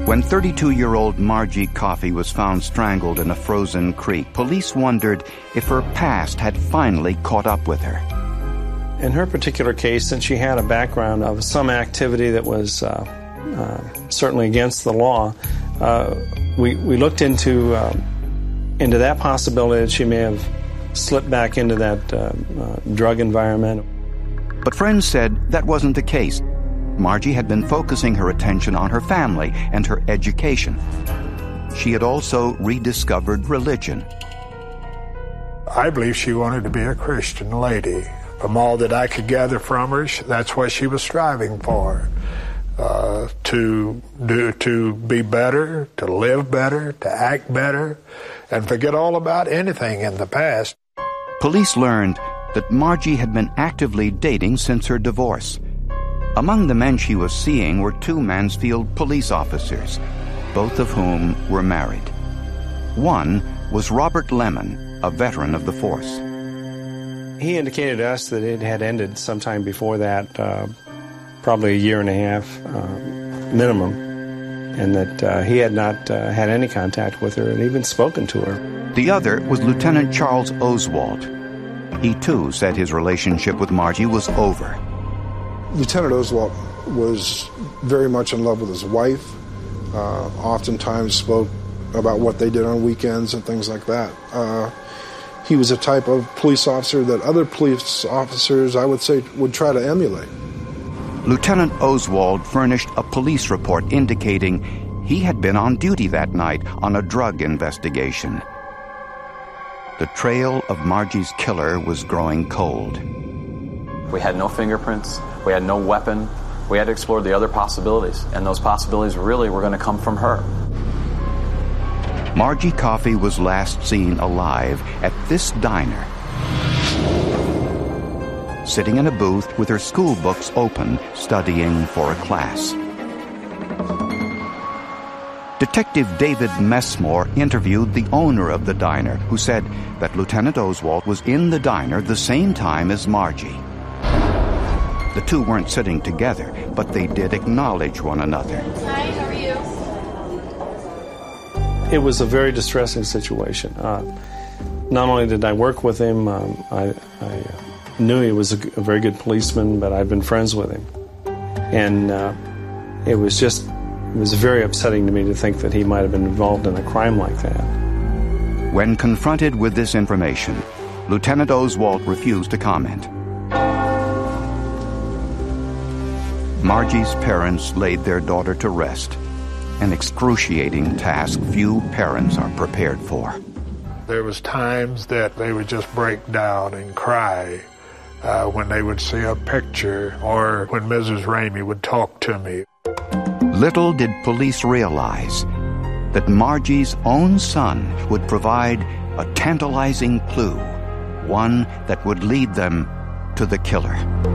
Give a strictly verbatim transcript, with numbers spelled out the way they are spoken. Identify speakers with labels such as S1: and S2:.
S1: When thirty-two-year-old Margie Coffey was found strangled in a frozen creek, police wondered if her past had finally caught up with her.
S2: In her particular case, since she had a background of some activity that was uh, uh, certainly against the law, uh, we, we looked into, uh, into that possibility that she may have slipped back into that uh, uh, drug environment.
S1: But friends said that wasn't the case. Margie had been focusing her attention on her family and her education. She had also rediscovered religion.
S3: I believe she wanted to be a Christian lady. From all that I could gather from her, that's what she was striving for. Uh, to do, to be better, to live better, to act better, and forget all about anything in the past.
S1: Police learned that Margie had been actively dating since her divorce. Among the men she was seeing were two Mansfield police officers, both of whom were married. One was Robert Lemon, a veteran of the force.
S2: He indicated to us that it had ended sometime before that, uh, probably a year and a half uh, minimum, and that uh, he had not uh, had any contact with her and even spoken to her.
S1: The other was Lieutenant Charles Oswald. He too said his relationship with Margie was over.
S4: Lieutenant Oswald was very much in love with his wife, uh, oftentimes spoke about what they did on weekends and things like that. Uh, he was a type of police officer that other police officers, I would say, would try to emulate.
S1: Lieutenant Oswald furnished a police report indicating he had been on duty that night on a drug investigation. The trail of Margie's killer was growing cold.
S5: We had no fingerprints. We had no weapon. We had to explore the other possibilities, and those possibilities really were going to come from her.
S1: Margie Coffey was last seen alive at this diner, sitting in a booth with her school books open, studying for a class. Detective David Messmore interviewed the owner of the diner, who said that Lieutenant Oswald was in the diner the same time as Margie. The two weren't sitting together, but they did acknowledge one another.
S6: Hi, how are you?
S2: It was a very distressing situation. Uh, not only did I work with him, um, I, I knew he was a, a very good policeman, but I'd been friends with him. And uh, it was just, it was very upsetting to me to think that he might have been involved in a crime like that.
S1: When confronted with this information, Lieutenant Oswald refused to comment. Margie's parents laid their daughter to rest, an excruciating task few parents are prepared for.
S3: There was times that they would just break down and cry uh, when they would see a picture or when Missus Ramey would talk to me.
S1: Little did police realize that Margie's own son would provide a tantalizing clue, one that would lead them to the killer.